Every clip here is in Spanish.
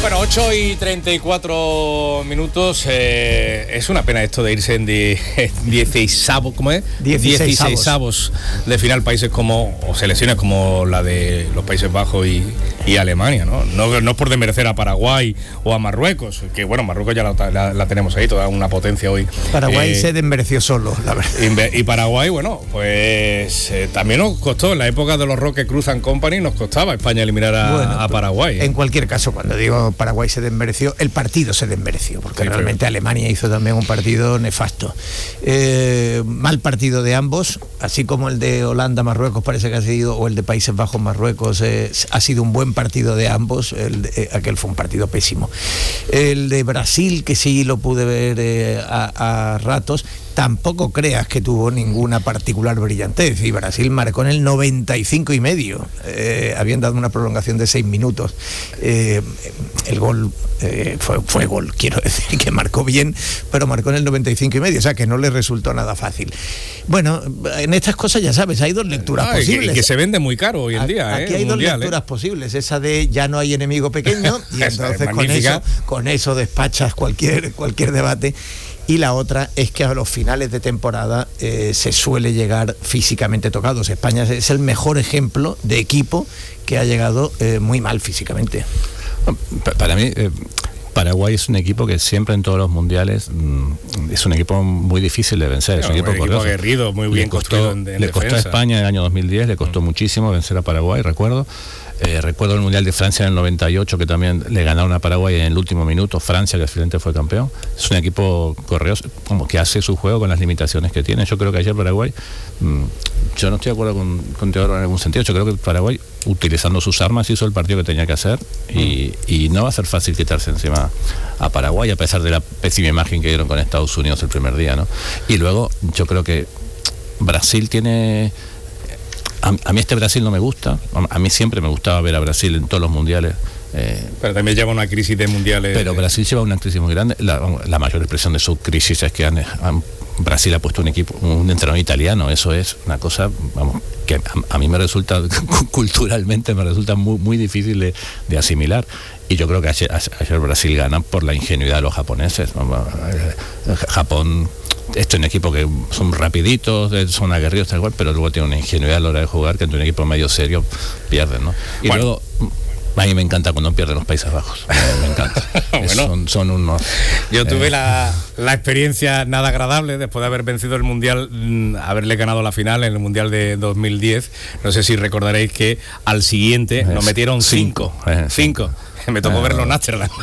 Bueno, 8:34. Es una pena esto de irse en 16avos, ¿cómo es? 16avos de final, países como, o selecciones como la de los Países Bajos y Alemania, ¿no? No por desmerecer a Paraguay o a Marruecos, que bueno, Marruecos ya la tenemos ahí, toda una potencia hoy. Paraguay se desmereció solo, la verdad. Y Paraguay, bueno, pues también nos costó, en la época de los Roque Cruz and Company, nos costaba España eliminar a Paraguay. En cualquier caso, cuando digo Paraguay se desmereció, el partido se desmereció, porque realmente Alemania hizo también un partido nefasto. Mal partido de ambos, así como el de Holanda-Marruecos parece que ha sido, o el de Países Bajos-Marruecos, ha sido un buen partido de ambos. Aquel fue un partido pésimo. El de Brasil, que sí lo pude ver a ratos, tampoco creas que tuvo ninguna particular brillantez, y Brasil marcó en el 95,5, habían dado una prolongación de 6 minutos. El gol fue gol, quiero decir que marcó bien, pero marcó en el 95,5, o sea que no le resultó nada fácil. Bueno, en estas cosas ya sabes, hay dos lecturas posibles. Y que se vende muy caro hoy en día. Aquí hay dos lecturas posibles, esa de ya no hay enemigo pequeño, y entonces con eso despachas cualquier debate. Y la otra es que a los finales de temporada se suele llegar físicamente tocados. España es el mejor ejemplo de equipo que ha llegado muy mal físicamente. Para mí, Paraguay es un equipo que siempre en todos los mundiales es un equipo muy difícil de vencer. Es un equipo aguerrido, muy bien construido en defensa. Le costó a España en el año 2010, le costó muchísimo vencer a Paraguay, recuerdo. Recuerdo el Mundial de Francia en el 98, que también le ganaron a Paraguay en el último minuto. Francia, que finalmente fue campeón. Es un equipo correoso, como que hace su juego con las limitaciones que tiene. Yo creo que ayer Paraguay, yo no estoy de acuerdo con Teodoro en algún sentido. Yo creo que Paraguay, utilizando sus armas, hizo el partido que tenía que hacer, y no va a ser fácil quitarse encima a Paraguay, a pesar de la pésima imagen que dieron con Estados Unidos el primer día, ¿no? Y luego yo creo que Brasil tiene... A mí este Brasil no me gusta. A mí siempre me gustaba ver a Brasil en todos los mundiales. Pero también lleva una crisis de mundiales. Pero Brasil lleva una crisis muy grande. La mayor expresión de su crisis es que Brasil ha puesto un entrenador italiano. Eso es una cosa, que a mí me resulta, culturalmente me resulta muy, muy difícil de asimilar. Y yo creo que ayer Brasil gana por la ingenuidad de los japoneses. Japón... Esto es un equipo que son rapiditos, son aguerridos, tal cual, pero luego tiene una ingenuidad a la hora de jugar que ante un equipo medio serio pierden, ¿no? Y luego, a mí me encanta cuando pierden los Países Bajos. Me encanta. Son unos... Yo tuve la experiencia nada agradable después de haber vencido el Mundial, haberle ganado la final en el Mundial de 2010. No sé si recordaréis que al siguiente nos metieron 5. Me tocó verlo en Amsterdam.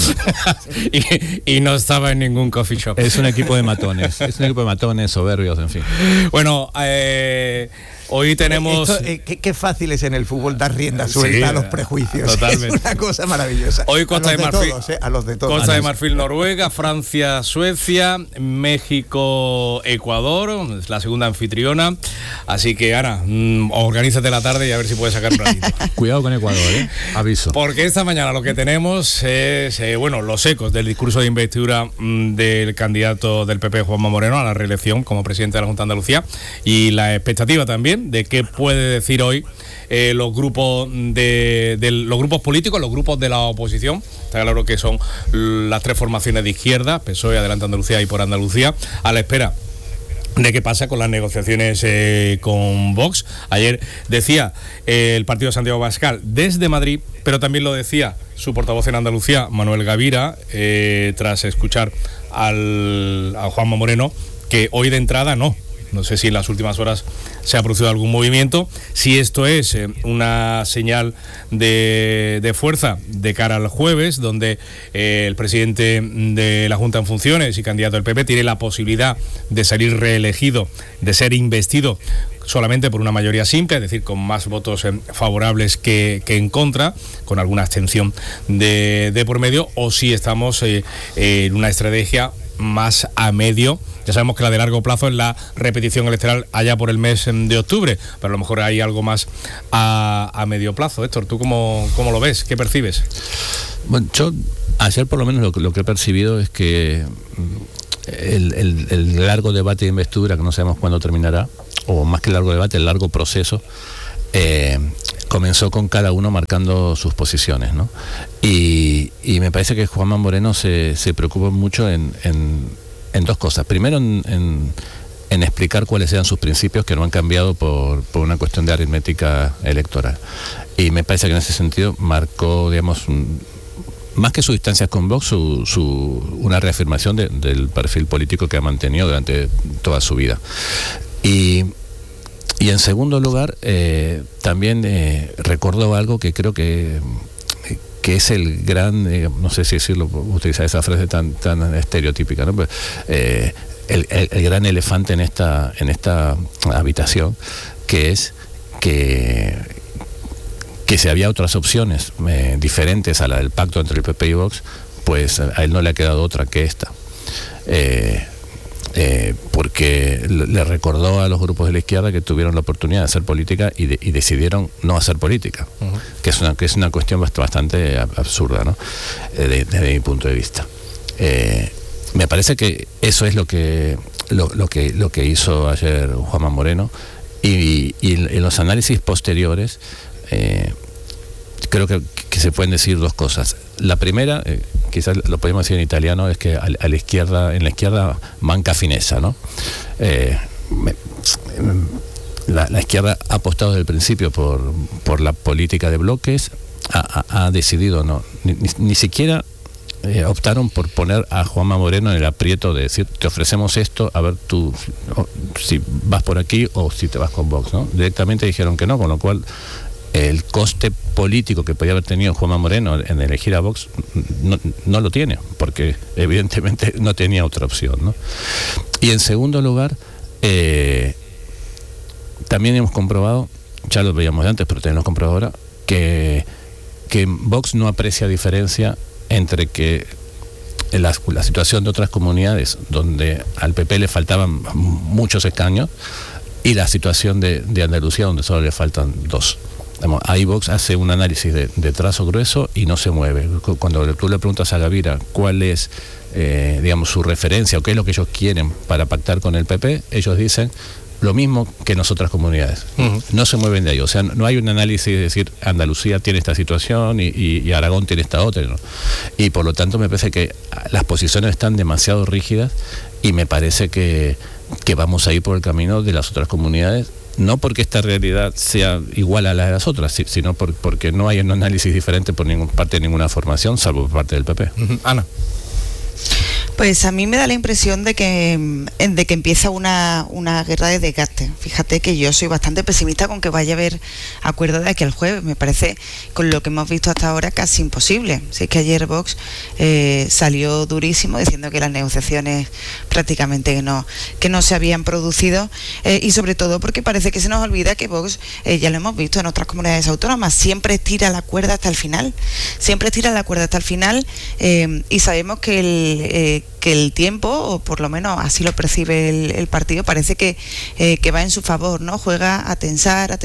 y no estaba en ningún coffee shop. Es un equipo de matones. Soberbios, en fin. Bueno, hoy tenemos... Qué fácil es en el fútbol dar rienda suelta a los prejuicios. Totalmente. Es una cosa maravillosa. Hoy Costa de Marfil. A los de todos. Costa de Marfil, Noruega, Francia, Suecia, México, Ecuador, es la segunda anfitriona. Así que, Ana, organízate la tarde y a ver si puedes sacar un ratito. Cuidado con Ecuador, aviso. Porque esta mañana lo que tenemos es, los ecos del discurso de investidura del candidato del PP, Juanma Moreno, a la reelección como presidente de la Junta de Andalucía, y la expectativa también de qué puede decir hoy los grupos los grupos políticos, los grupos de la oposición. Está claro que son las tres formaciones de izquierda, PSOE, Adelante Andalucía y Por Andalucía, a la espera de qué pasa con las negociaciones con Vox. Ayer decía el partido de Santiago Abascal desde Madrid, pero también lo decía su portavoz en Andalucía, Manuel Gavira, tras escuchar a Juanma Moreno, que hoy de entrada no sé si en las últimas horas se ha producido algún movimiento, si esto es una señal de fuerza de cara al jueves, donde el presidente de la Junta en funciones y candidato del PP tiene la posibilidad de salir reelegido, de ser investido solamente por una mayoría simple, es decir, con más votos favorables que en contra, con alguna abstención de por medio, o si estamos en una estrategia más a medio. Ya sabemos que la de largo plazo es la repetición electoral allá por el mes de octubre, pero a lo mejor hay algo más a medio plazo. Héctor, ¿tú cómo lo ves? ¿Qué percibes? Bueno, yo ayer por lo menos lo que he percibido es que el largo debate de investidura, que no sabemos cuándo terminará, o más que el largo debate, el largo proceso, comenzó con cada uno marcando sus posiciones, ¿no? Y me parece que Juanma Moreno se preocupó mucho en dos cosas. Primero, en explicar cuáles eran sus principios, que no han cambiado por una cuestión de aritmética electoral. Y me parece que en ese sentido marcó, digamos, más que su distancia con Vox, una reafirmación del perfil político que ha mantenido durante toda su vida. Y en segundo lugar, también recordó algo que creo que es el gran, no sé si decirlo, utilizar esa frase tan estereotípica, ¿no? Pero, el gran elefante en esta habitación, que es que si había otras opciones diferentes a la del pacto entre el PP y Vox, pues a él no le ha quedado otra que esta. Porque le recordó a los grupos de la izquierda que tuvieron la oportunidad de hacer política y decidieron no hacer política, que es una cuestión bastante absurda, ¿no? Desde mi punto de vista. Me parece que eso es lo que hizo ayer Juanma Moreno, y en los análisis posteriores creo que se pueden decir dos cosas. La primera, quizás lo podemos decir en italiano, es que en la izquierda manca fineza, ¿no? La izquierda ha apostado desde el principio por la política de bloques, ha decidido ni siquiera optaron por poner a Juanma Moreno en el aprieto de decir, te ofrecemos esto, a ver tú si vas por aquí o si te vas con Vox, ¿no? Directamente dijeron que no, con lo cual el coste político que podía haber tenido Juanma Moreno en elegir a Vox no lo tiene, porque evidentemente no tenía otra opción, ¿no? Y en segundo lugar, también hemos comprobado, ya lo veíamos antes, pero también lo hemos comprobado ahora, que Vox no aprecia diferencia entre que la situación de otras comunidades donde al PP le faltaban muchos escaños y la situación de Andalucía donde solo le faltan 2. Ahí Vox hace un análisis de trazo grueso y no se mueve. Cuando tú le preguntas a Gavira cuál es digamos su referencia o qué es lo que ellos quieren para pactar con el PP, ellos dicen lo mismo que en las otras comunidades. No se mueven de ahí. O sea, no hay un análisis de decir Andalucía tiene esta situación y Aragón tiene esta otra, ¿no? Y por lo tanto me parece que las posiciones están demasiado rígidas y me parece que vamos a ir por el camino de las otras comunidades, no porque esta realidad sea igual a la de las otras, sino porque no hay un análisis diferente por parte de ninguna formación, salvo por parte del PP. Ana. Pues a mí me da la impresión de que empieza una guerra de desgaste. Fíjate que yo soy bastante pesimista con que vaya a haber acuerdo de aquí al jueves. Me parece, con lo que hemos visto hasta ahora, casi imposible. Sé que ayer Vox salió durísimo diciendo que las negociaciones prácticamente que no se habían producido, y sobre todo porque parece que se nos olvida que Vox, ya lo hemos visto en otras comunidades autónomas, siempre estira la cuerda hasta el final. Siempre estira la cuerda hasta el final, y sabemos que el tiempo, o por lo menos así lo percibe el partido, parece que va en su favor, ¿no? Juega a tensar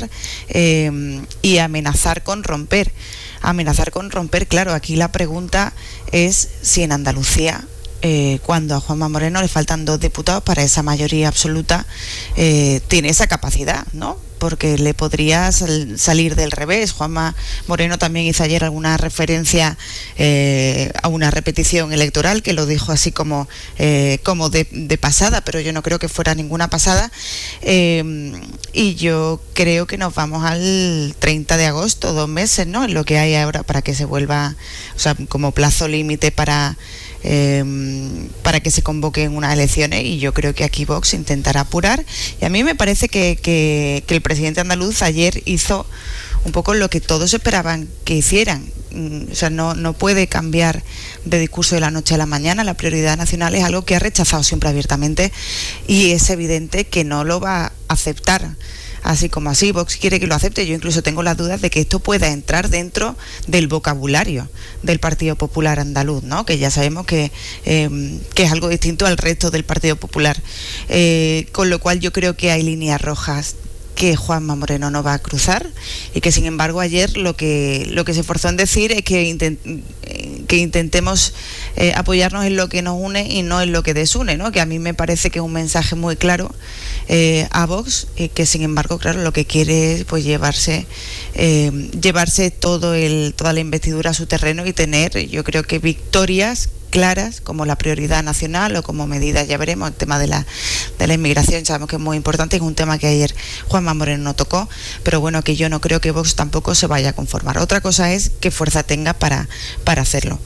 y amenazar con romper. Claro, aquí la pregunta es si en Andalucía, cuando a Juanma Moreno le faltan 2 diputados para esa mayoría absoluta, tiene esa capacidad, ¿no? Porque le podría salir del revés. Juanma Moreno también hizo ayer alguna referencia a una repetición electoral, que lo dijo así como de pasada, pero yo no creo que fuera ninguna pasada, y yo creo que nos vamos al 30 de agosto, 2 meses, ¿no? En lo que hay ahora para que se vuelva, o sea, como plazo límite para que se convoquen unas elecciones, y yo creo que aquí Vox intentará apurar, y a mí me parece que el presidente andaluz ayer hizo un poco lo que todos esperaban que hicieran. O sea, no puede cambiar de discurso de la noche a la mañana. La prioridad nacional es algo que ha rechazado siempre abiertamente, y es evidente que no lo va a aceptar así como así. Vox quiere que lo acepte. Yo incluso tengo las dudas de que esto pueda entrar dentro del vocabulario del Partido Popular andaluz, ¿no? Que ya sabemos que es algo distinto al resto del Partido Popular, con lo cual yo creo que hay líneas rojas que Juanma Moreno no va a cruzar, y que sin embargo ayer lo que se esforzó en decir es que que intentemos apoyarnos en lo que nos une y no en lo que desune, ¿no? Que a mí me parece que es un mensaje muy claro a Vox, que sin embargo, claro, lo que quiere es pues llevarse toda la investidura a su terreno y tener, yo creo que victorias claras como la prioridad nacional o como medidas, ya veremos, el tema de la inmigración sabemos que es muy importante, es un tema que ayer Juanma Moreno no tocó, pero bueno, que yo no creo que Vox tampoco se vaya a conformar. Otra cosa es qué fuerza tenga para hacerlo.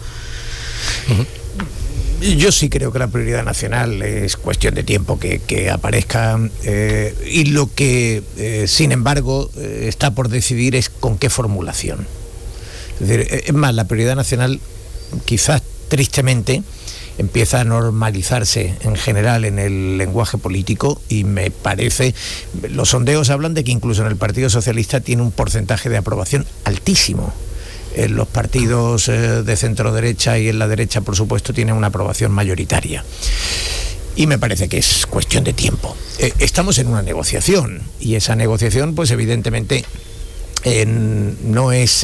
Yo sí creo que la prioridad nacional es cuestión de tiempo que aparezca, y lo que sin embargo está por decidir es con qué formulación. Es decir, es más, la prioridad nacional quizás tristemente empieza a normalizarse en general en el lenguaje político, y me parece, los sondeos hablan de que incluso en el Partido Socialista tiene un porcentaje de aprobación altísimo. En los partidos de centro derecha y en la derecha, por supuesto, tienen una aprobación mayoritaria. Y me parece que es cuestión de tiempo. Estamos en una negociación, y esa negociación, pues evidentemente, no es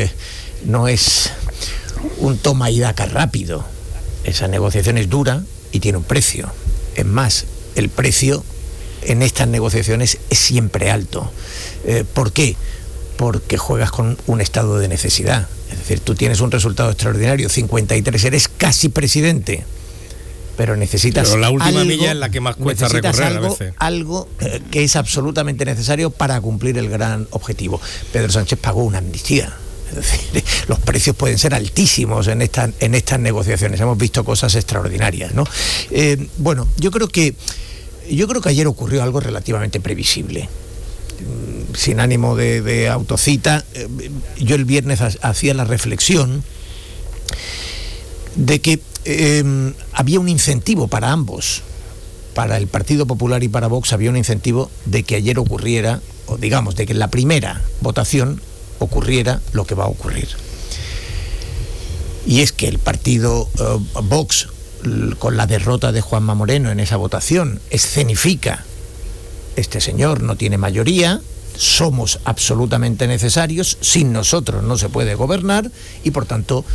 un toma y daca rápido. Esa negociación es dura y tiene un precio. Es más, el precio en estas negociaciones es siempre alto. ¿Por qué? Porque juegas con un estado de necesidad. Es decir, tú tienes un resultado extraordinario, 53, eres casi presidente, pero necesitas la última algo, milla es la que más cuesta recorrer a veces. Algo que es absolutamente necesario para cumplir el gran objetivo. Pedro Sánchez pagó una amnistía. Es decir, los precios pueden ser altísimos en estas negociaciones. Hemos visto cosas extraordinarias, ¿no? Bueno, yo creo que ayer ocurrió algo relativamente previsible. Sin ánimo de autocita, yo el viernes hacía la reflexión de que había un incentivo para ambos. Para el Partido Popular y para Vox había un incentivo de que ayer ocurriera, o digamos, de que en la primera votación ocurriera lo que va a ocurrir. Y es que el partido Vox, con la derrota de Juanma Moreno en esa votación, escenifica: este señor no tiene mayoría, somos absolutamente necesarios, sin nosotros no se puede gobernar, y por tanto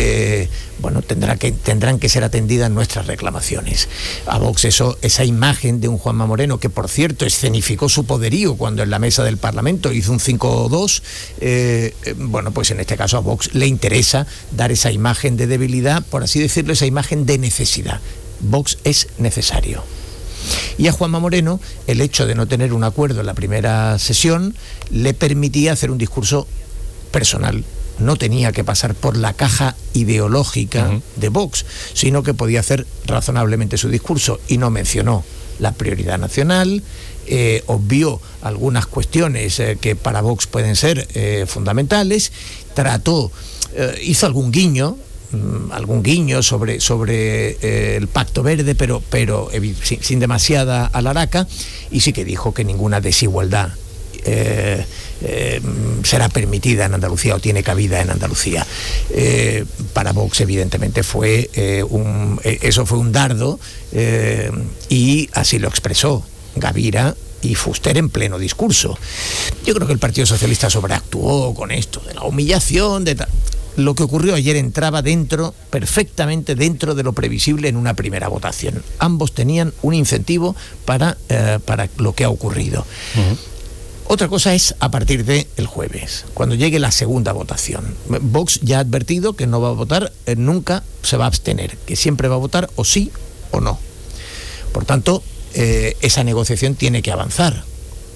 tendrán que ser atendidas nuestras reclamaciones. A Vox esa imagen de un Juanma Moreno, que por cierto escenificó su poderío cuando en la mesa del Parlamento hizo un 5-2, pues en este caso a Vox le interesa dar esa imagen de debilidad, por así decirlo, esa imagen de necesidad. Vox es necesario. Y a Juanma Moreno, el hecho de no tener un acuerdo en la primera sesión le permitía hacer un discurso personal. No tenía que pasar por la caja ideológica de Vox, sino que podía hacer razonablemente su discurso, y no mencionó la prioridad nacional, obvió algunas cuestiones que para Vox pueden ser fundamentales, hizo algún guiño sobre el Pacto Verde, pero sin demasiada alaraca, y sí que dijo que ninguna desigualdad será permitida en Andalucía o tiene cabida en Andalucía. Para Vox evidentemente eso fue un dardo, y así lo expresó Gavira y Fuster en pleno discurso. Yo creo que el Partido Socialista sobreactuó con esto de la humillación, Lo que ocurrió ayer entraba perfectamente dentro de lo previsible en una primera votación. Ambos tenían un incentivo para lo que ha ocurrido. Otra cosa es a partir del jueves, cuando llegue la segunda votación. Vox ya ha advertido que no va a votar, nunca se va a abstener, que siempre va a votar o sí o no. Por tanto, esa negociación tiene que avanzar.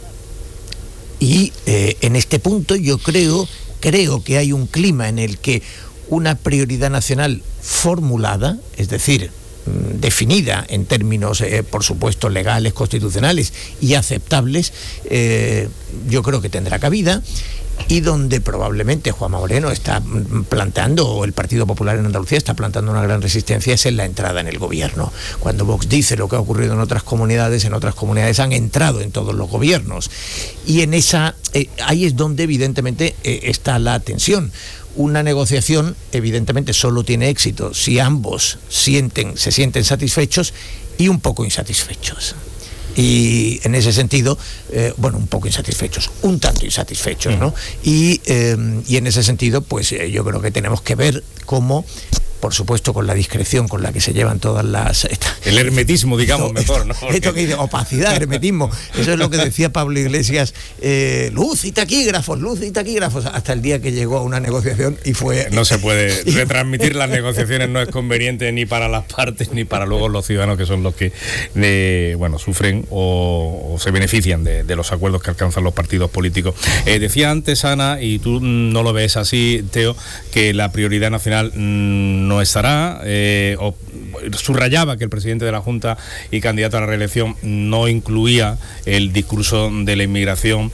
Y en este punto yo creo que hay un clima en el que una prioridad nacional formulada, es decir, definida en términos, por supuesto, legales, constitucionales y aceptables, yo creo que tendrá cabida, y donde probablemente Juanma Moreno está planteando, o el Partido Popular en Andalucía está planteando una gran resistencia, es en la entrada en el gobierno. Cuando Vox dice lo que ha ocurrido en otras comunidades han entrado en todos los gobiernos, y en ahí es donde evidentemente está la tensión. Una negociación evidentemente solo tiene éxito si ambos se sienten satisfechos y un poco insatisfechos. Y en ese sentido, un poco insatisfechos, un tanto insatisfechos, ¿no? Y en ese sentido, pues yo creo que tenemos que ver cómo, por supuesto, con la discreción con la que se llevan todas las... El hermetismo, digamos, mejor, ¿no? Porque... Esto que dice, opacidad, hermetismo. Eso es lo que decía Pablo Iglesias, luz y taquígrafos, hasta el día que llegó a una negociación y fue... No se puede retransmitir las negociaciones, no es conveniente ni para las partes ni para luego los ciudadanos, que son los que sufren o se benefician de los acuerdos que alcanzan los partidos políticos. Decía antes Ana, y tú no lo ves así, Teo, que la prioridad nacional no estará, o subrayaba que el presidente de la Junta y candidato a la reelección no incluía el discurso de la inmigración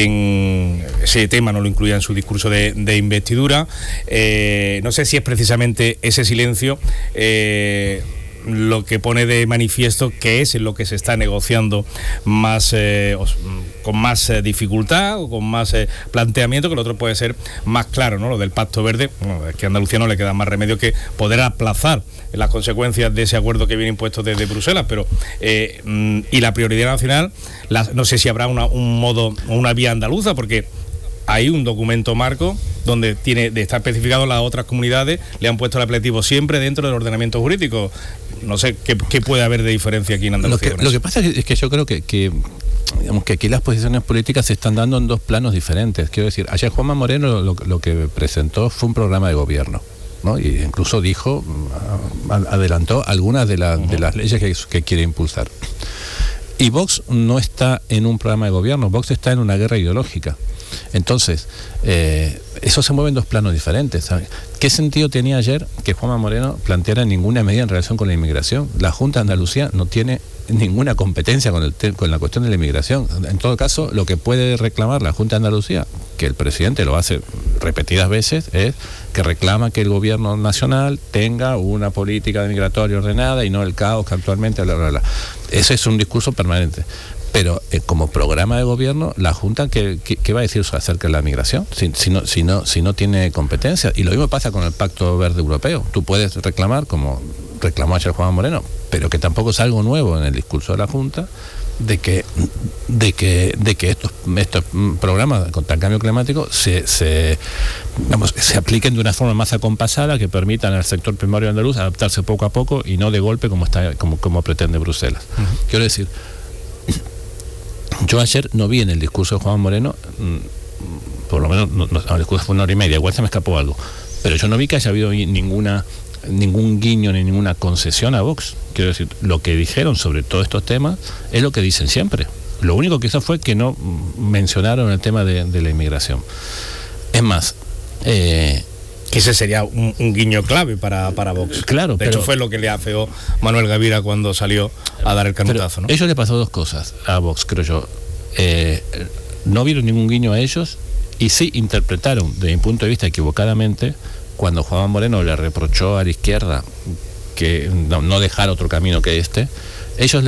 ese tema, no lo incluía en su discurso de investidura. No sé si es precisamente ese silencio lo que pone de manifiesto que es en lo que se está negociando más con más dificultad o con más planteamiento, que el otro puede ser más claro, ¿no? Lo del Pacto Verde, es que a Andalucía no le queda más remedio que poder aplazar las consecuencias de ese acuerdo que viene impuesto desde Bruselas, pero y la prioridad nacional, no sé si habrá un modo o una vía andaluza, porque hay un documento marco donde está especificado las otras comunidades, le han puesto el apelativo siempre dentro del ordenamiento jurídico. No sé qué puede haber de diferencia aquí en Andalucía. Lo que pasa es que yo creo que aquí las posiciones políticas se están dando en dos planos diferentes. Quiero decir, ayer Juanma Moreno lo que presentó fue un programa de gobierno, ¿no? Y incluso adelantó algunas de las leyes que quiere impulsar. Y Vox no está en un programa de gobierno, Vox está en una guerra ideológica. Entonces, eso se mueve en dos planos diferentes, ¿sabes? ¿Qué sentido tenía ayer que Juanma Moreno planteara ninguna medida en relación con la inmigración? La Junta de Andalucía no tiene ninguna competencia con la cuestión de la inmigración. En todo caso, lo que puede reclamar la Junta de Andalucía, que el presidente lo hace repetidas veces, es que reclama que el gobierno nacional tenga una política migratoria ordenada y no el caos que actualmente... Ese es un discurso permanente. Pero como programa de gobierno, la Junta, ¿qué va a decir acerca de la migración? Si no tiene competencia. Y lo mismo pasa con el Pacto Verde Europeo. Tú puedes reclamar, como reclamó ayer Juanma Moreno, pero que tampoco es algo nuevo en el discurso de la Junta, de que estos programas contra el cambio climático se apliquen de una forma más acompasada, que permitan al sector primario andaluz adaptarse poco a poco y no de golpe como pretende Bruselas. Quiero decir, yo ayer no vi en el discurso de Juan Moreno, por lo menos el discurso fue 1 hora y media, igual se me escapó algo, pero yo no vi que haya habido ningún guiño ni ninguna concesión a Vox. Quiero decir, lo que dijeron sobre todos estos temas es lo que dicen siempre. Lo único que hizo fue que no mencionaron el tema de la inmigración. Es más, que ese sería un guiño clave para Vox. Claro, de hecho fue lo que le afeó Manuel Gavira cuando salió a dar el canutazo, ¿no? Ellos le pasó dos cosas a Vox, creo yo. No vieron ningún guiño a ellos y sí interpretaron, desde mi punto de vista, equivocadamente, cuando Juan Moreno le reprochó a la izquierda que no dejara otro camino que este. Ellos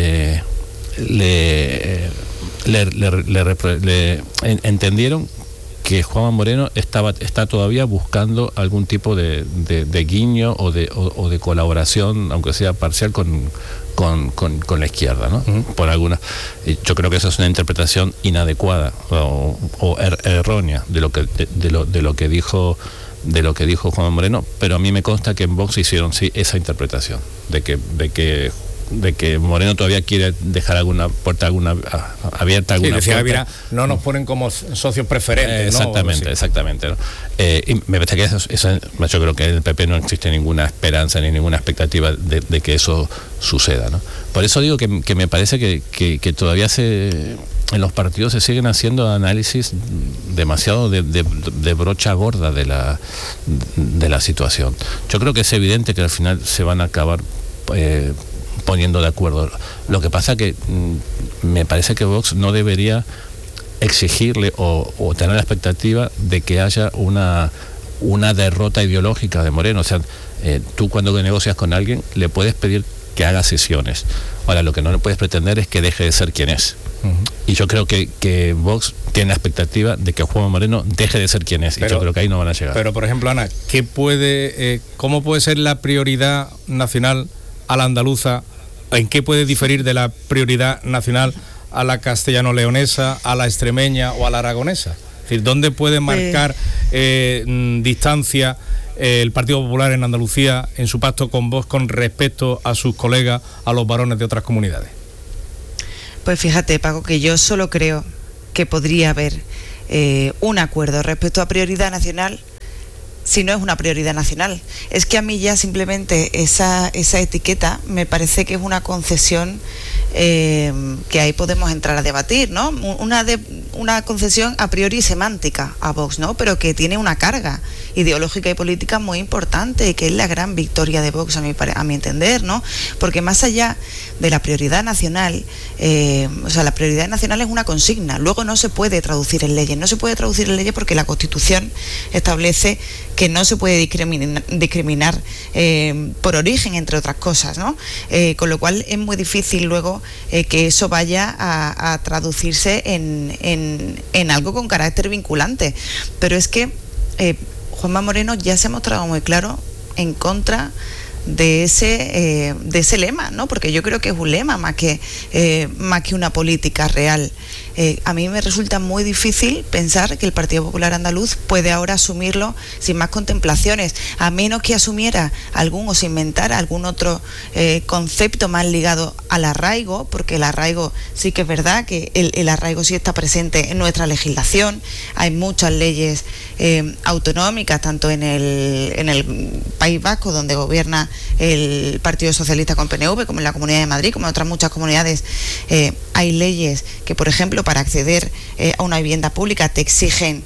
entendieron que Juan Moreno está todavía buscando algún tipo de guiño o de colaboración, aunque sea parcial, con la izquierda, ¿no? Por alguna. Yo creo que esa es una interpretación inadecuada o errónea de lo que dijo Juan Moreno, pero a mí me consta que en Vox hicieron sí esa interpretación de que Moreno todavía quiere dejar alguna puerta abierta. Sí, decía Gavira, no nos ponen como socios preferentes, ¿no? Exactamente. ¿No? Y me parece que yo creo que en el PP no existe ninguna esperanza ni ninguna expectativa de que eso suceda, ¿no? Por eso digo que me parece que todavía en los partidos se siguen haciendo análisis demasiado de brocha gorda de la situación. Yo creo que es evidente que al final se van a acabar poniendo de acuerdo. Lo que pasa que me parece que Vox no debería exigirle o tener la expectativa de que haya una derrota ideológica de Moreno. O sea, tú cuando negocias con alguien le puedes pedir que haga cesiones. Ahora, lo que no le puedes pretender es que deje de ser quien es. Y yo creo que Vox tiene la expectativa de que Juan Moreno deje de ser quien es, y yo creo que ahí no van a llegar. Pero, por ejemplo, Ana, ¿cómo puede ser la prioridad nacional a la andaluza ¿En qué puede diferir de la prioridad nacional a la castellano-leonesa, a la extremeña o a la aragonesa? Es decir, ¿dónde puede marcar distancia el Partido Popular en Andalucía en su pacto con Vox con respecto a sus colegas, a los varones de otras comunidades? Pues fíjate, Paco, que yo solo creo que podría haber un acuerdo respecto a prioridad nacional si no es una prioridad nacional. Es que a mí ya simplemente esa etiqueta me parece que es una concesión que ahí podemos entrar a debatir, ¿no? Una concesión a priori semántica a Vox, ¿no? Pero que tiene una carga ideológica y política muy importante y que es la gran victoria de Vox a mi entender, ¿no? Porque más allá de la prioridad nacional, la prioridad nacional es una consigna, luego no se puede traducir en leyes, porque la Constitución establece que no se puede discriminar por origen, entre otras cosas, ¿no? Con lo cual es muy difícil luego que eso vaya a traducirse en algo con carácter vinculante. Pero es que Juanma Moreno ya se ha mostrado muy claro en contra de ese lema, ¿no? Porque yo creo que es un lema más que una política real. A mí me resulta muy difícil pensar que el Partido Popular Andaluz puede ahora asumirlo sin más contemplaciones, a menos que asumiera o se inventara algún otro concepto más ligado al arraigo, porque el arraigo sí que es verdad que el arraigo sí está presente en nuestra legislación. Hay muchas leyes autonómicas, tanto en el País Vasco, donde gobierna el Partido Socialista con PNV, como en la Comunidad de Madrid, como en otras muchas comunidades. Hay leyes que, por ejemplo, para acceder a una vivienda pública te exigen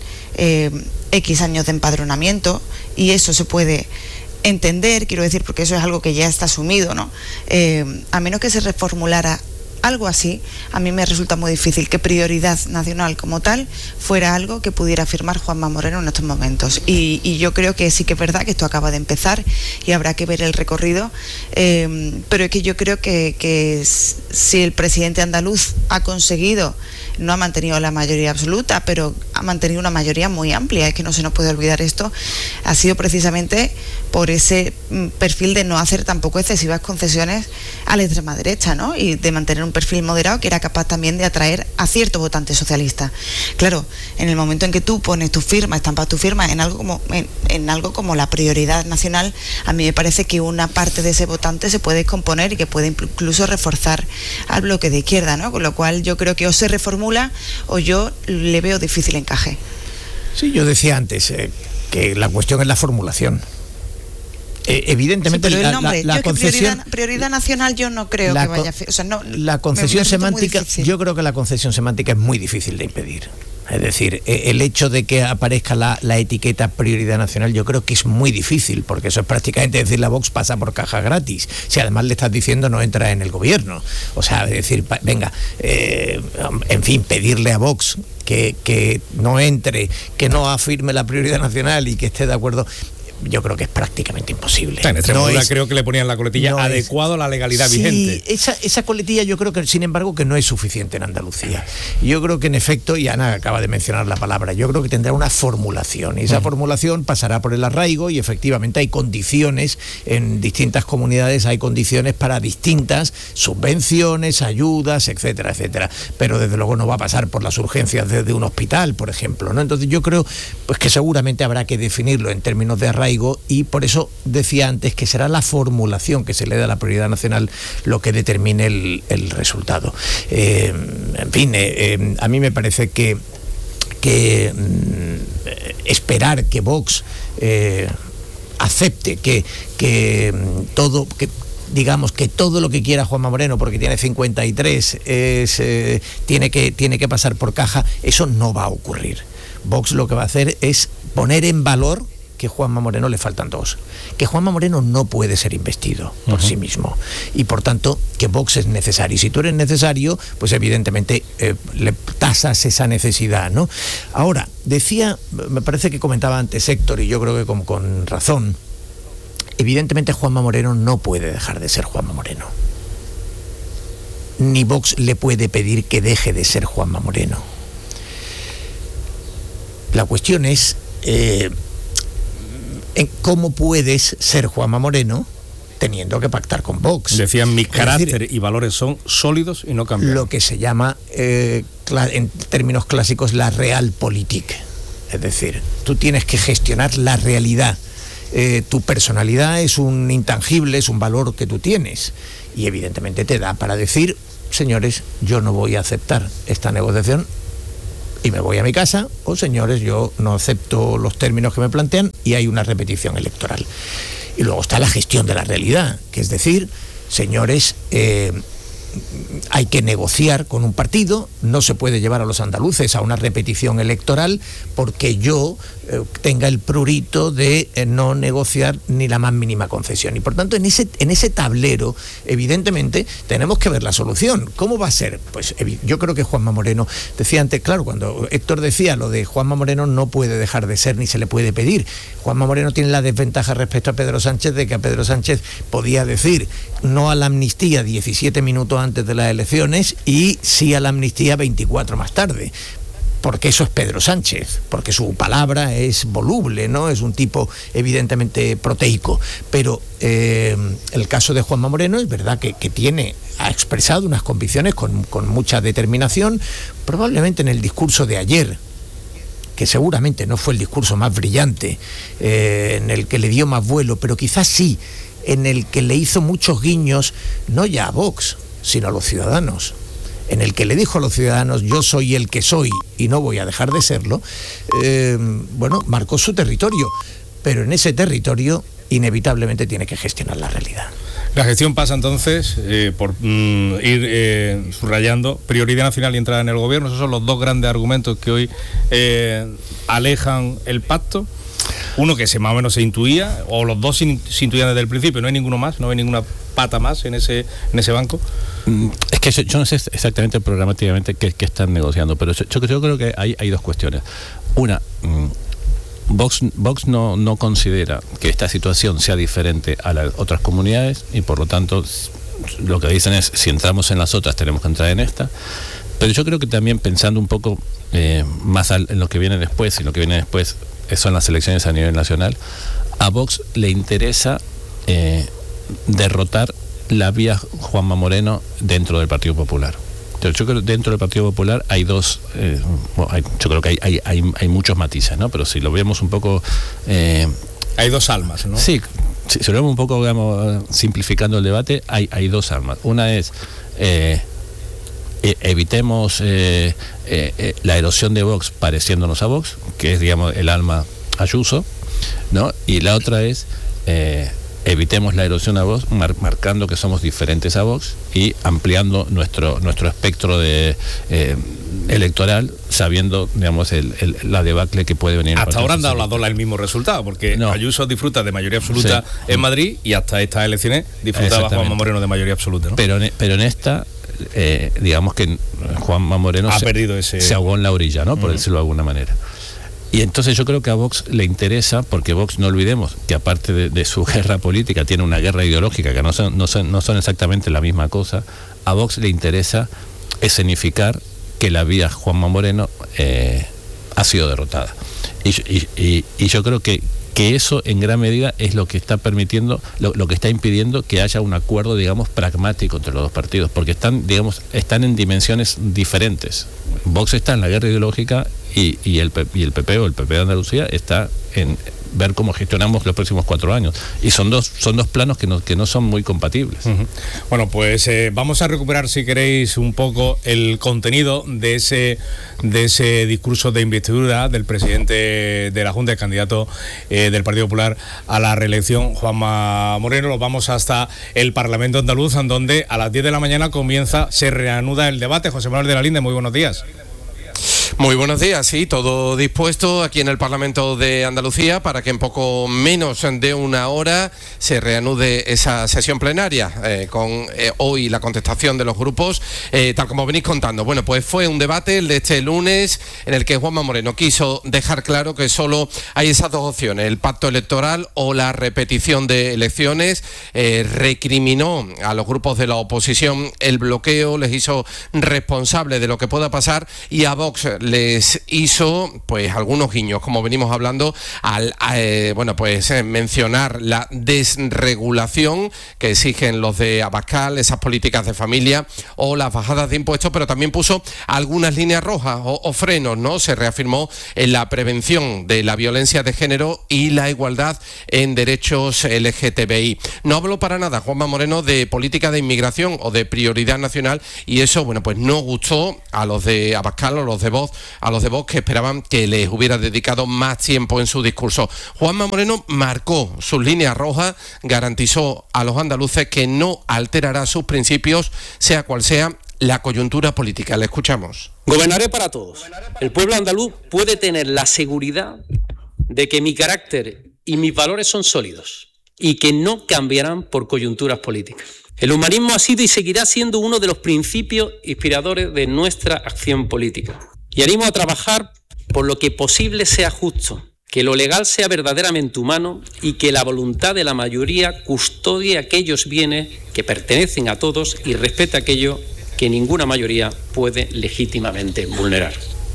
X años de empadronamiento, y eso se puede entender, quiero decir, porque eso es algo que ya está asumido, ¿no? A menos que se reformulara algo así, a mí me resulta muy difícil que prioridad nacional como tal fuera algo que pudiera firmar Juanma Moreno en estos momentos. Y yo creo que sí que es verdad que esto acaba de empezar y habrá que ver el recorrido, pero es que yo creo que si el presidente andaluz ha conseguido, no ha mantenido la mayoría absoluta, pero ha mantenido una mayoría muy amplia, es que no se nos puede olvidar esto, ha sido precisamente por ese perfil de no hacer tampoco excesivas concesiones a la extrema derecha, ¿no? Y de mantener un perfil moderado que era capaz también de atraer a ciertos votantes socialistas. Claro, en el momento en que tú pones tu firma, estampas tu firma en algo como la prioridad nacional, a mí me parece que una parte de ese votante se puede descomponer y que puede incluso reforzar al bloque de izquierda, ¿no? Con lo cual yo creo que o se reformula o yo le veo difícil encaje. Sí, yo decía antes que la cuestión es la formulación. Evidentemente, sí, pero el nombre, la concesión, prioridad nacional, yo no creo que vaya a... la concesión semántica, yo creo que la concesión semántica es muy difícil de impedir. Es decir, el hecho de que aparezca la etiqueta prioridad nacional, yo creo que es muy difícil, porque eso es prácticamente decir la Vox pasa por caja gratis. Si además le estás diciendo no entra en el gobierno. O sea, es decir, venga, en fin, pedirle a Vox que no entre, que no afirme la prioridad nacional y que esté de acuerdo, yo creo que es prácticamente imposible. En Extremadura creo que le ponían la coletilla adecuado a la legalidad vigente. Esa coletilla yo creo que, sin embargo, que no es suficiente en Andalucía. Yo creo que, en efecto, y Ana acaba de mencionar la palabra, yo creo que tendrá una formulación, y esa formulación pasará por el arraigo, y efectivamente hay condiciones, en distintas comunidades hay condiciones para distintas subvenciones, ayudas, etcétera, etcétera. Pero desde luego no va a pasar por las urgencias de un hospital, por ejemplo, ¿no? Entonces yo creo pues que seguramente habrá que definirlo en términos de arraigo, y por eso decía antes que será la formulación que se le da a la prioridad nacional lo que determine el resultado. En fin, a mí me parece que esperar que Vox acepte que todo lo que quiera Juanma Moreno, porque tiene 53, tiene que pasar por caja, eso no va a ocurrir. Vox lo que va a hacer es poner en valor que Juanma Moreno le faltan dos, que Juanma Moreno no puede ser investido por sí mismo, y por tanto que Vox es necesario, y si tú eres necesario, pues evidentemente le tasas esa necesidad, ¿no? Ahora, decía, me parece que comentaba antes Héctor, y yo creo que con razón, evidentemente Juanma Moreno no puede dejar de ser Juanma Moreno, ni Vox le puede pedir que deje de ser Juanma Moreno. La cuestión es en cómo puedes ser Juanma Moreno teniendo que pactar con Vox. Decían, mi carácter y valores son sólidos y no cambian. Lo que se llama, en términos clásicos, la realpolitik. Es decir, tú tienes que gestionar la realidad. Tu personalidad es un intangible, es un valor que tú tienes. Y evidentemente te da para decir, señores, yo no voy a aceptar esta negociación y me voy a mi casa, o señores, yo no acepto los términos que me plantean y hay una repetición electoral. Y luego está la gestión de la realidad, que es decir, señores, hay que negociar con un partido, no se puede llevar a los andaluces a una repetición electoral porque yo tenga el prurito de no negociar ni la más mínima concesión. Y por tanto, en ese tablero, evidentemente, tenemos que ver la solución. ¿Cómo va a ser? Pues yo creo que Juanma Moreno decía antes, claro, cuando Héctor decía lo de Juanma Moreno no puede dejar de ser ni se le puede pedir. Juanma Moreno tiene la desventaja respecto a Pedro Sánchez de que a Pedro Sánchez podía decir no a la amnistía 17 minutos antes de las elecciones y sí a la amnistía 24 más tarde. Porque eso es Pedro Sánchez, porque su palabra es voluble, ¿no? Es un tipo evidentemente proteico. Pero el caso de Juanma Moreno es verdad que ha expresado unas convicciones con mucha determinación, probablemente en el discurso de ayer, que seguramente no fue el discurso más brillante, en el que le dio más vuelo, pero quizás sí, en el que le hizo muchos guiños, no ya a Vox, sino a los ciudadanos, en el que le dijo a los ciudadanos, yo soy el que soy y no voy a dejar de serlo, marcó su territorio, pero en ese territorio inevitablemente tiene que gestionar la realidad. La gestión pasa entonces por ir subrayando prioridad nacional y entrada en el gobierno. Esos son los dos grandes argumentos que hoy alejan el pacto. Uno que más o menos se intuía, o los dos se intuían desde el principio, no hay ninguno más, no hay ninguna pata más en ese banco. Es que yo no sé exactamente programáticamente qué están negociando, pero yo creo que hay dos cuestiones. Una, Vox no considera que esta situación sea diferente a las otras comunidades y por lo tanto lo que dicen es, si entramos en las otras tenemos que entrar en esta. Pero yo creo que también pensando un poco más en lo que viene después, y lo que viene después son las elecciones a nivel nacional, a Vox le interesa derrotar la vía Juanma Moreno dentro del Partido Popular. Yo creo que dentro del Partido Popular hay dos, yo creo que hay muchos matices, ¿no? Pero si lo vemos un poco... hay dos almas, ¿no? Sí, si lo vemos un poco, digamos, simplificando el debate, hay dos almas. Una es... evitemos la erosión de Vox pareciéndonos a Vox, que es, digamos, el alma Ayuso, ¿no? Y la otra es evitemos la erosión a Vox, marcando que somos diferentes a Vox y ampliando nuestro espectro de electoral, sabiendo, digamos, la debacle que puede venir. Hasta ahora han dado las dos el mismo resultado, porque Ayuso disfruta de mayoría absoluta en Madrid y hasta estas elecciones disfrutaba Juanma Moreno de mayoría absoluta, ¿no? Pero en esta... digamos que Juanma Moreno se ahogó en la orilla, ¿no? Por decirlo de alguna manera. Y entonces yo creo que a Vox le interesa, porque Vox, no olvidemos que aparte de su guerra política, tiene una guerra ideológica que no son exactamente la misma cosa. A Vox le interesa escenificar que la vía Juanma Moreno ha sido derrotada. Y yo creo que eso en gran medida es lo que está permitiendo, lo que está impidiendo que haya un acuerdo, digamos, pragmático entre los dos partidos, porque están en dimensiones diferentes. Vox está en la guerra ideológica y el PP o el PP de Andalucía está en ver cómo gestionamos los próximos 4 años. Y son dos planos que no son muy compatibles. Uh-huh. Bueno, pues vamos a recuperar, si queréis, un poco el contenido de ese discurso de investidura del presidente de la Junta, el candidato del Partido Popular a la reelección, Juanma Moreno. Nos vamos hasta el Parlamento andaluz, en donde a las 10 de la mañana se reanuda el debate. José Manuel de la Linde, muy buenos días. Muy buenos días, sí, todo dispuesto aquí en el Parlamento de Andalucía para que en poco menos de una hora se reanude esa sesión plenaria con hoy la contestación de los grupos, tal como venís contando. Bueno, pues fue un debate el de este lunes en el que Juanma Moreno quiso dejar claro que solo hay esas dos opciones, el pacto electoral o la repetición de elecciones. Recriminó a los grupos de la oposición el bloqueo, les hizo responsables de lo que pueda pasar y a Vox les hizo pues algunos guiños, como venimos hablando, al mencionar la desregulación que exigen los de Abascal, esas políticas de familia o las bajadas de impuestos, pero también puso algunas líneas rojas o frenos, ¿no? Se reafirmó en la prevención de la violencia de género y la igualdad en derechos LGTBI. No habló para nada Juanma Moreno de política de inmigración o de prioridad nacional, y eso, bueno, pues no gustó a los de Abascal o a los de Vox, que esperaban que les hubiera dedicado más tiempo en su discurso. Juanma Moreno marcó sus líneas rojas, garantizó a los andaluces que no alterará sus principios, sea cual sea la coyuntura política. Le escuchamos. Gobernaré para todos. El pueblo andaluz puede tener la seguridad de que mi carácter y mis valores son sólidos y que no cambiarán por coyunturas políticas. El humanismo ha sido y seguirá siendo uno de los principios inspiradores de nuestra acción política. Y animo a trabajar por lo que posible sea justo, que lo legal sea verdaderamente humano y que la voluntad de la mayoría custodie aquellos bienes que pertenecen a todos y respete aquello que ninguna mayoría puede legítimamente vulnerar.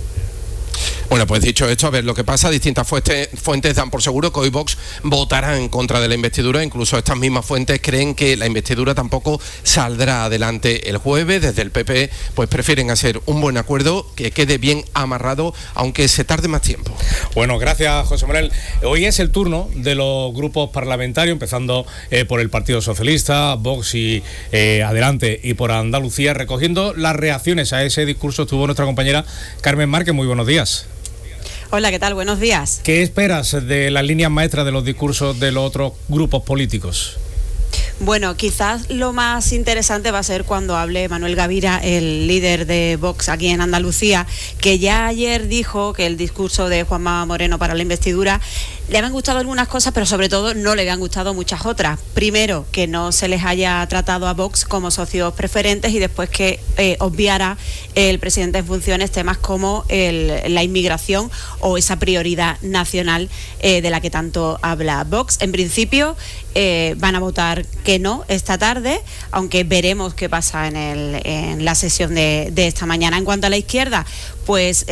Bueno, pues dicho esto, a ver lo que pasa. Distintas fuentes dan por seguro que hoy Vox votará en contra de la investidura. Incluso estas mismas fuentes creen que la investidura tampoco saldrá adelante el jueves. Desde el PP pues prefieren hacer un buen acuerdo que quede bien amarrado, aunque se tarde más tiempo. Bueno, gracias, José Manuel. Hoy es el turno de los grupos parlamentarios, empezando por el Partido Socialista, Vox y Adelante, y por Andalucía. Recogiendo las reacciones a ese discurso estuvo nuestra compañera Carmen Márquez. Muy buenos días. Hola, ¿qué tal? Buenos días. ¿Qué esperas de las líneas maestras de los discursos de los otros grupos políticos? Bueno, quizás lo más interesante va a ser cuando hable Manuel Gavira, el líder de Vox aquí en Andalucía, que ya ayer dijo que el discurso de Juanma Moreno para la investidura le habían gustado algunas cosas, pero sobre todo no le habían gustado muchas otras. Primero, que no se les haya tratado a Vox como socios preferentes, y después que obviara el presidente en funciones temas como la inmigración o esa prioridad nacional de la que tanto habla Vox. En principio van a votar que no esta tarde, aunque veremos qué pasa en la sesión de esta mañana. En cuanto a la izquierda, pues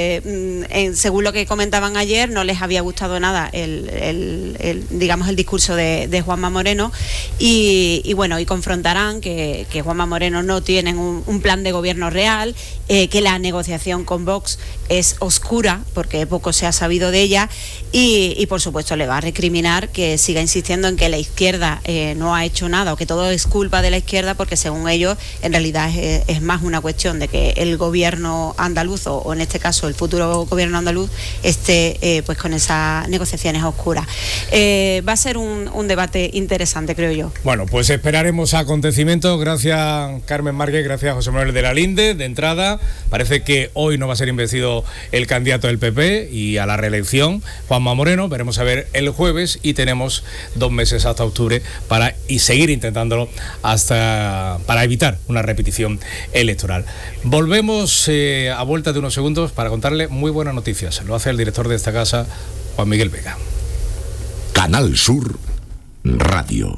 según lo que comentaban ayer, no les había gustado nada el discurso de Juanma Moreno, y bueno, y confrontarán que Juanma Moreno no tiene un plan de gobierno real, que la negociación con Vox es oscura porque poco se ha sabido de ella, y por supuesto le va a recriminar que siga insistiendo en que la izquierda no ha hecho nada, o que todo es culpa de la izquierda, porque según ellos en realidad es más una cuestión de que el gobierno andaluz, o en este caso el futuro gobierno andaluz, esté pues con esas negociaciones oscuras. Va a ser un debate interesante, creo yo. Bueno, pues esperaremos acontecimientos. Gracias, Carmen Márquez, gracias, José Manuel de la Linde. De entrada, parece que hoy no va a ser investido el candidato del PP y a la reelección, Juanma Moreno. Veremos a ver el jueves, y tenemos 2 meses hasta octubre para seguir intentándolo para evitar una repetición electoral. Volvemos a vuelta de unos segundos para contarle muy buenas noticias. Lo hace el director de esta casa, Juan Miguel Vega. Canal Sur Radio.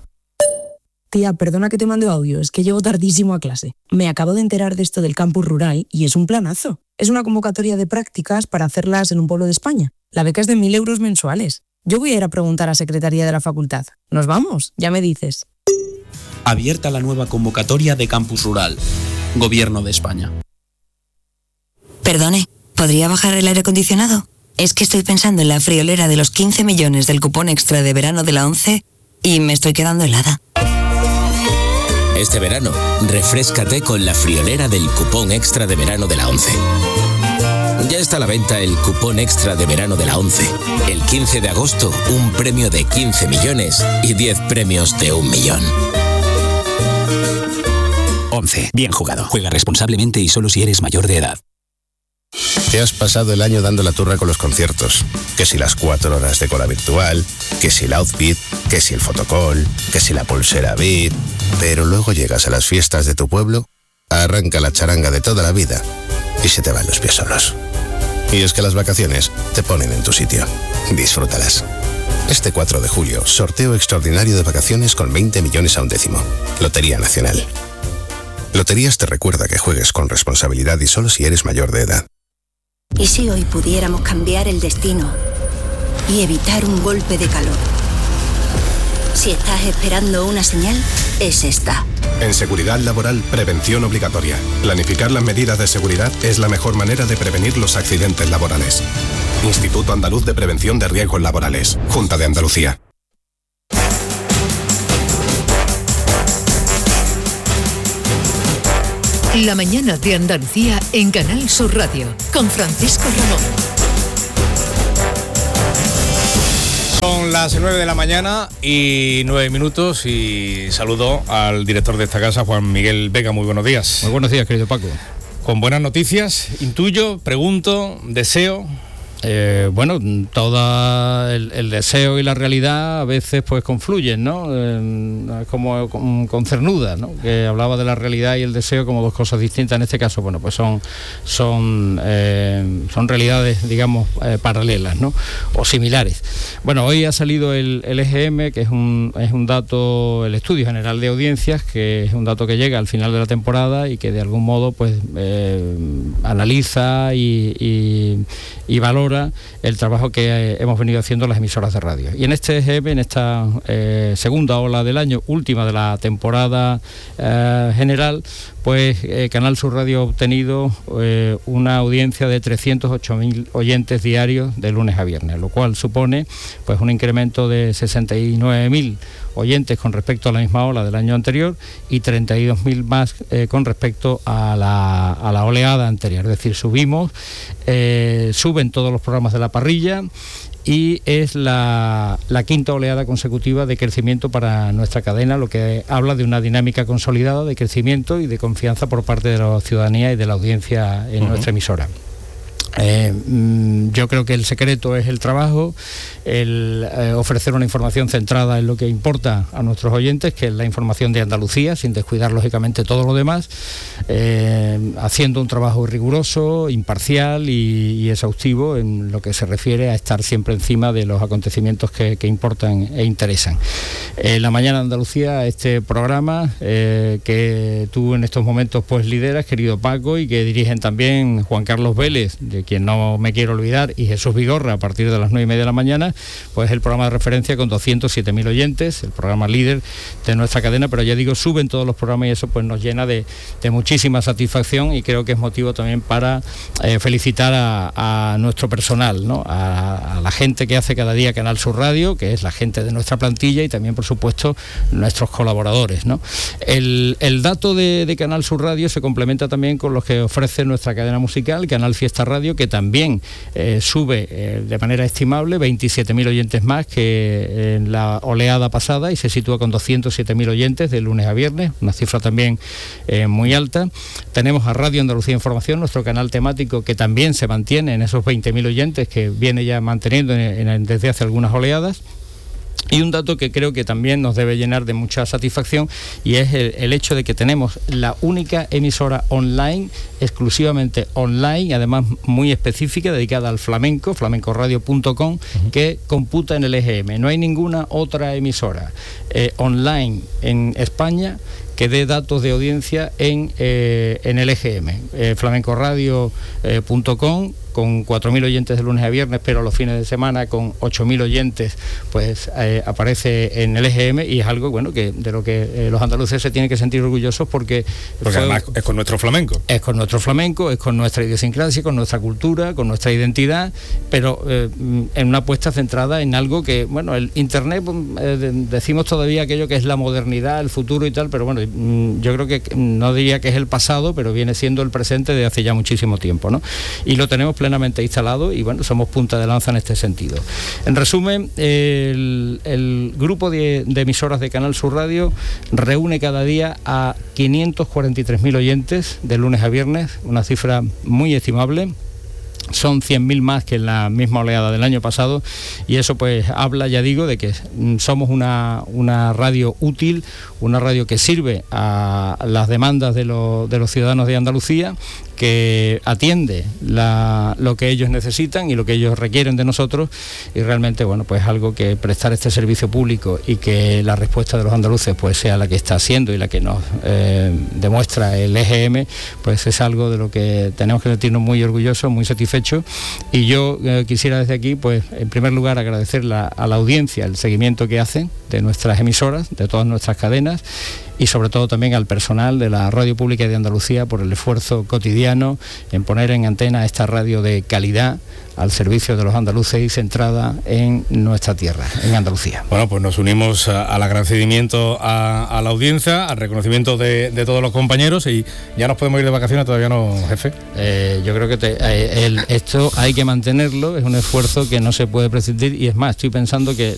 Tía, perdona que te mande audio, es que llego tardísimo a clase. Me acabo de enterar de esto del campus rural y es un planazo. Es una convocatoria de prácticas para hacerlas en un pueblo de España. La beca es de 1.000 euros mensuales. Yo voy a ir a preguntar a Secretaría de la Facultad. ¿Nos vamos? Ya me dices. Abierta la nueva convocatoria de campus rural. Gobierno de España. Perdone, ¿podría bajar el aire acondicionado? Es que estoy pensando en la friolera de los 15 millones del cupón extra de verano de la ONCE y me estoy quedando helada. Este verano, refréscate con la friolera del cupón extra de verano de la ONCE. Ya está a la venta el cupón extra de verano de la ONCE. El 15 de agosto, un premio de 15 millones y 10 premios de 1 millón. ONCE. Bien jugado. Juega responsablemente y solo si eres mayor de edad. Te has pasado el año dando la turra con los conciertos. Que si las 4 horas de cola virtual, que si el outfit, que si el fotocall, que si la pulsera Beat. Pero luego llegas a las fiestas de tu pueblo, arranca la charanga de toda la vida y se te van los pies solos. Y es que las vacaciones te ponen en tu sitio. Disfrútalas. Este 4 de julio, sorteo extraordinario de vacaciones con 20 millones a un décimo. Lotería Nacional. Loterías te recuerda que juegues con responsabilidad y solo si eres mayor de edad. ¿Y si hoy pudiéramos cambiar el destino y evitar un golpe de calor? Si estás esperando una señal, es esta. En seguridad laboral, prevención obligatoria. Planificar las medidas de seguridad es la mejor manera de prevenir los accidentes laborales. Instituto Andaluz de Prevención de Riesgos Laborales. Junta de Andalucía. La mañana de Andalucía en Canal Sur Radio, con Francisco Ramón. Son las 9 de la mañana y 9 minutos y saludo al director de esta casa, Juan Miguel Vega. Muy buenos días. Muy buenos días, querido Paco. Con buenas noticias, intuyo, pregunto, deseo. Bueno, todo el deseo y la realidad a veces pues confluyen, ¿no? Es como con Cernuda, ¿no? Que hablaba de la realidad y el deseo como dos cosas distintas. En este caso, bueno, pues son realidades, digamos, paralelas, ¿no? O similares. Bueno, hoy ha salido el EGM, que es un dato, el Estudio General de Audiencias, que es un dato que llega al final de la temporada y que de algún modo pues analiza y valora el trabajo que hemos venido haciendo las emisoras de radio. Y en este EGM, en esta segunda ola del año, última de la temporada general, pues Canal Sur Radio ha obtenido una audiencia de 308.000 oyentes diarios de lunes a viernes, lo cual supone pues un incremento de 69.000 oyentes con respecto a la misma ola del año anterior y 32.000 más con respecto a la oleada anterior. Es decir, suben todos los programas de la parrilla y es la quinta oleada consecutiva de crecimiento para nuestra cadena, lo que habla de una dinámica consolidada de crecimiento y de confianza por parte de la ciudadanía y de la audiencia en nuestra emisora. Yo creo que el secreto es el trabajo, el ofrecer una información centrada en lo que importa a nuestros oyentes, que es la información de Andalucía, sin descuidar lógicamente todo lo demás, haciendo un trabajo riguroso, imparcial y exhaustivo en lo que se refiere a estar siempre encima de los acontecimientos que importan e interesan. La Mañana de Andalucía, este programa que tú en estos momentos pues lideras, querido Paco, y que dirigen también Juan Carlos Vélez, de quien no me quiero olvidar, y Jesús Vigorra, a partir de las 9:30 de la mañana, pues el programa de referencia con 207.000 oyentes, el programa líder de nuestra cadena, pero ya digo, suben todos los programas y eso pues nos llena de muchísima satisfacción y creo que es motivo también para felicitar a nuestro personal, ¿no? A la gente que hace cada día Canal Sur Radio, que es la gente de nuestra plantilla y también, por supuesto, nuestros colaboradores, ¿no? El dato de Canal Sur Radio se complementa también con los que ofrece nuestra cadena musical, Canal Fiesta Radio, que también sube de manera estimable 27.000 oyentes más que en la oleada pasada y se sitúa con 207.000 oyentes de lunes a viernes, una cifra también muy alta. Tenemos a Radio Andalucía Información, nuestro canal temático, que también se mantiene en esos 20.000 oyentes que viene ya manteniendo desde hace algunas oleadas. Y un dato que creo que también nos debe llenar de mucha satisfacción y es el hecho de que tenemos la única emisora online, exclusivamente online, y además muy específica, dedicada al flamenco, flamencoradio.com, que computa en el EGM. No hay ninguna otra emisora online en España que dé datos de audiencia en el EGM. Flamencoradio.com, con 4.000 oyentes de lunes a viernes, pero los fines de semana con 8.000 oyentes, pues aparece en el EGM y es algo bueno que de lo que los andaluces se tienen que sentir orgullosos porque además es con nuestro flamenco. Es con nuestro flamenco, es con nuestra idiosincrasia, con nuestra cultura, con nuestra identidad, pero en una apuesta centrada en algo que, bueno, el Internet, decimos todavía aquello que es la modernidad, el futuro y tal, pero bueno, yo creo que no diría que es el pasado, pero viene siendo el presente de hace ya muchísimo tiempo, ¿no? Y lo tenemos plenamente instalado y bueno, somos punta de lanza en este sentido. En resumen, el grupo de emisoras de Canal Sur Radio reúne cada día a 543.000 oyentes de lunes a viernes, una cifra muy estimable. Son 100.000 más que en la misma oleada del año pasado y eso pues habla, ya digo, de que somos una radio útil, una radio que sirve a las demandas de los ciudadanos de Andalucía que atiende lo que ellos necesitan y lo que ellos requieren de nosotros, y realmente, bueno, pues algo que prestar este servicio público y que la respuesta de los andaluces pues sea la que está siendo y la que nos demuestra el EGM, pues es algo de lo que tenemos que sentirnos muy orgullosos, muy satisfechos. Y yo quisiera desde aquí, pues en primer lugar, agradecer a la audiencia el seguimiento que hacen de nuestras emisoras, de todas nuestras cadenas, y sobre todo también al personal de la Radio Pública de Andalucía por el esfuerzo cotidiano en poner en antena esta radio de calidad al servicio de los andaluces y centrada en nuestra tierra, en Andalucía. Bueno, pues nos unimos al agradecimiento a la audiencia, al reconocimiento de todos los compañeros, y ya nos podemos ir de vacaciones, todavía no, jefe. Yo creo que esto hay que mantenerlo, es un esfuerzo que no se puede prescindir, y es más, estoy pensando que